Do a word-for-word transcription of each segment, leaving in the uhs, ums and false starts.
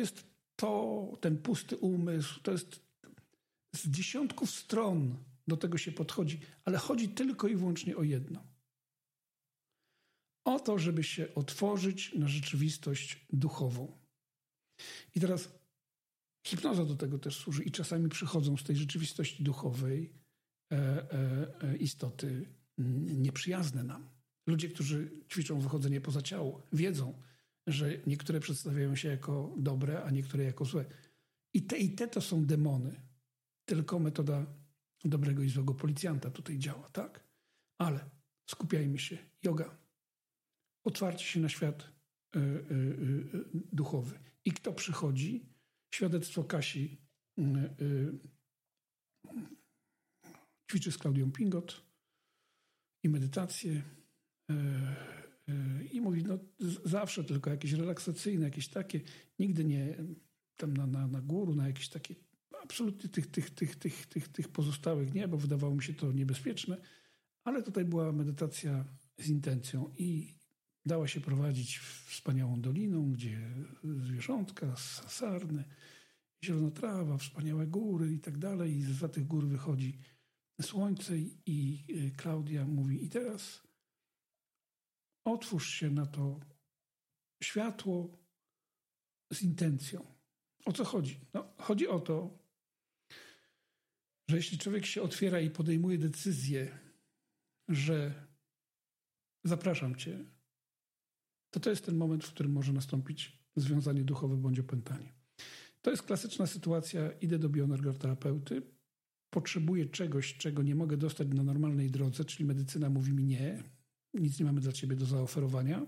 jest to, ten pusty umysł, to jest z dziesiątków stron do tego się podchodzi, ale chodzi tylko i wyłącznie o jedno. O to, żeby się otworzyć na rzeczywistość duchową. I teraz hipnoza do tego też służy i czasami przychodzą z tej rzeczywistości duchowej e, e, e, istoty nieprzyjazne nam. Ludzie, którzy ćwiczą wychodzenie poza ciało, wiedzą, że niektóre przedstawiają się jako dobre, a niektóre jako złe. I te i te to są demony. Tylko metoda dobrego i złego policjanta tutaj działa, tak? Ale skupiajmy się. Joga. Otwarcie się na świat y, y, y, duchowy. I kto przychodzi? Świadectwo Kasi y, y, ćwiczy z Klaudią Pingot i medytację y, y, i mówi, no zawsze tylko jakieś relaksacyjne, jakieś takie, nigdy nie tam na, na, na górę, na jakieś takie absolutnie tych, tych, tych, tych, tych, tych pozostałych nie, bo wydawało mi się to niebezpieczne, ale tutaj była medytacja z intencją i dała się prowadzić wspaniałą doliną, gdzie zwierzątka, sarny, zielona trawa, wspaniałe góry i tak dalej. I za tych gór wychodzi słońce i Klaudia mówi, i teraz otwórz się na to światło z intencją. O co chodzi? No, chodzi o to, że jeśli człowiek się otwiera i podejmuje decyzję, że zapraszam cię, to to jest ten moment, w którym może nastąpić związanie duchowe bądź opętanie. To jest klasyczna sytuacja. Idę do bioenergoterapeuty, potrzebuję czegoś, czego nie mogę dostać na normalnej drodze, czyli medycyna mówi mi nie, nic nie mamy dla ciebie do zaoferowania.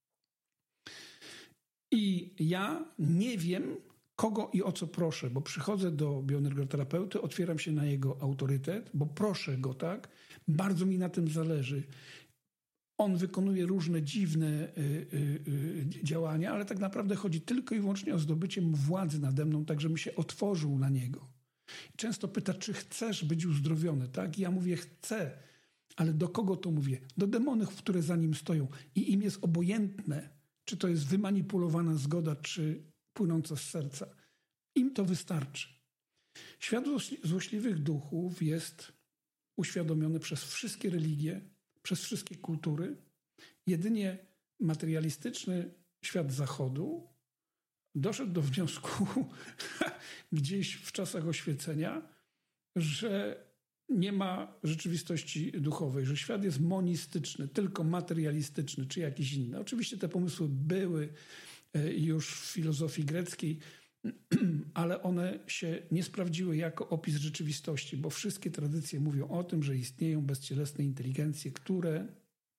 I ja nie wiem, kogo i o co proszę, bo przychodzę do bioenergoterapeuty, otwieram się na jego autorytet, bo proszę go, tak? Bardzo mi na tym zależy. On wykonuje różne dziwne y, y, y, działania, ale tak naprawdę chodzi tylko i wyłącznie o zdobycie władzy nade mną, tak żebym się otworzył na niego. I często pyta, czy chcesz być uzdrowiony, tak? I ja mówię, chcę, ale do kogo to mówię? Do demonów, które za nim stoją. I im jest obojętne, czy to jest wymanipulowana zgoda, czy płynąca z serca. Im to wystarczy. Świat złośliwych duchów jest uświadomiony przez wszystkie religie, przez wszystkie kultury. Jedynie materialistyczny świat Zachodu doszedł do wniosku gdzieś w czasach oświecenia, że nie ma rzeczywistości duchowej, że świat jest monistyczny, tylko materialistyczny, czy jakiś inny. Oczywiście te pomysły były już w filozofii greckiej, ale one się nie sprawdziły jako opis rzeczywistości, bo wszystkie tradycje mówią o tym, że istnieją bezcielesne inteligencje, które,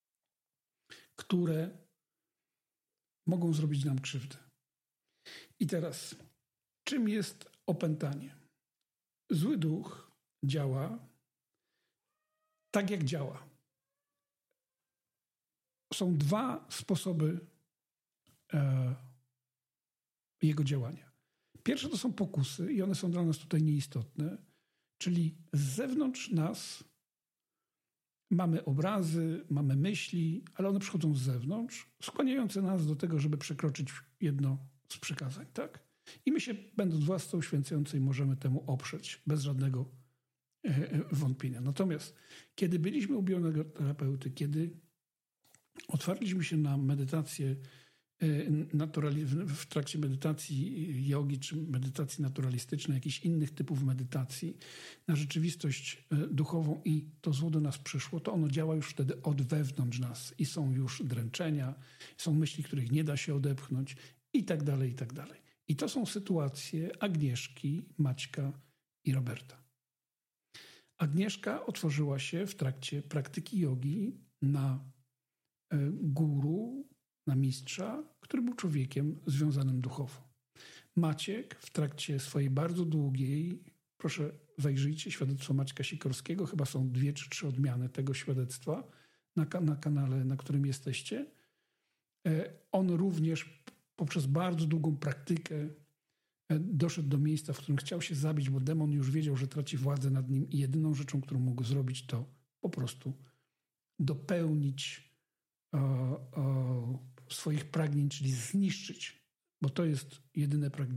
które mogą zrobić nam krzywdę. I teraz, czym jest opętanie? Zły duch działa tak, jak działa. Są dwa sposoby e, jego działania. Pierwsze to są pokusy i one są dla nas tutaj nieistotne, czyli z zewnątrz nas mamy obrazy, mamy myśli, ale one przychodzą z zewnątrz, skłaniające nas do tego, żeby przekroczyć jedno z przykazań, tak? I my się, będąc własną święcającej, możemy temu oprzeć bez żadnego e, wątpienia. Natomiast kiedy byliśmy u bioenergoterapeuty, kiedy otwarliśmy się na medytację naturali- w trakcie medytacji jogi czy medytacji naturalistycznej, jakichś innych typów medytacji na rzeczywistość duchową i to zło do nas przyszło, to ono działa już wtedy od wewnątrz nas i są już dręczenia, są myśli, których nie da się odepchnąć i tak dalej, i tak dalej. I to są sytuacje Agnieszki, Maćka i Roberta. Agnieszka otworzyła się w trakcie praktyki jogi na guru, na mistrza, który był człowiekiem związanym duchowo. Maciek w trakcie swojej bardzo długiej, proszę zajrzyjcie, świadectwo Maćka Sikorskiego, chyba są dwie czy trzy odmiany tego świadectwa na, na kanale, na którym jesteście. On również poprzez bardzo długą praktykę doszedł do miejsca, w którym chciał się zabić, bo demon już wiedział, że traci władzę nad nim i jedyną rzeczą, którą mógł zrobić, to po prostu dopełnić o, o swoich pragnień, czyli zniszczyć, bo to jest jedyne pragnienie.